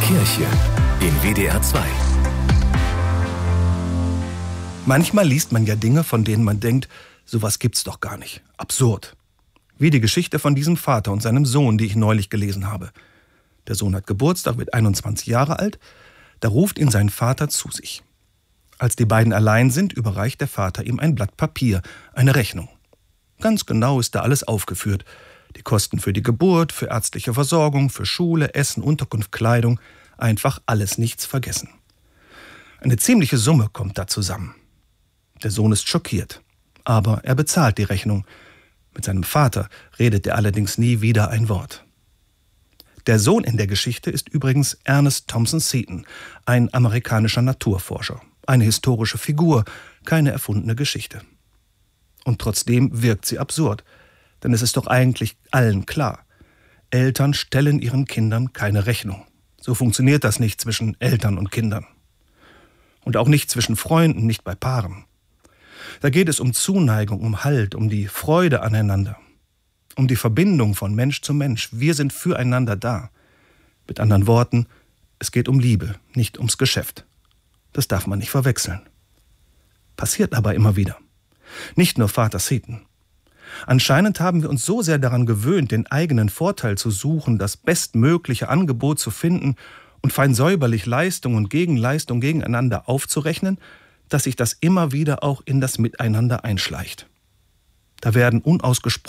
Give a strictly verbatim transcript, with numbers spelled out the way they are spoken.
Kirche in W D R zwei. Manchmal liest man ja Dinge, von denen man denkt, sowas gibt's doch gar nicht. Absurd. Wie die Geschichte von diesem Vater und seinem Sohn, die ich neulich gelesen habe. Der Sohn hat Geburtstag, wird einundzwanzig Jahre alt. Da ruft ihn sein Vater zu sich. Als die beiden allein sind, überreicht der Vater ihm ein Blatt Papier, eine Rechnung. Ganz genau ist da alles aufgeführt. Die Kosten für die Geburt, für ärztliche Versorgung, für Schule, Essen, Unterkunft, Kleidung. Einfach alles, nichts vergessen. Eine ziemliche Summe kommt da zusammen. Der Sohn ist schockiert, aber er bezahlt die Rechnung. Mit seinem Vater redet er allerdings nie wieder ein Wort. Der Sohn in der Geschichte ist übrigens Ernest Thompson Seton, ein amerikanischer Naturforscher. Eine historische Figur, keine erfundene Geschichte. Und trotzdem wirkt sie absurd, denn es ist doch eigentlich allen klar. Eltern stellen ihren Kindern keine Rechnung. So funktioniert das nicht zwischen Eltern und Kindern. Und auch nicht zwischen Freunden, nicht bei Paaren. Da geht es um Zuneigung, um Halt, um die Freude aneinander. Um die Verbindung von Mensch zu Mensch. Wir sind füreinander da. Mit anderen Worten, es geht um Liebe, nicht ums Geschäft. Das darf man nicht verwechseln. Passiert aber immer wieder. Nicht nur Vater Seton. Anscheinend haben wir uns so sehr daran gewöhnt, den eigenen Vorteil zu suchen, das bestmögliche Angebot zu finden und fein säuberlich Leistung und Gegenleistung gegeneinander aufzurechnen, dass sich das immer wieder auch in das Miteinander einschleicht. Da werden unausgesprochen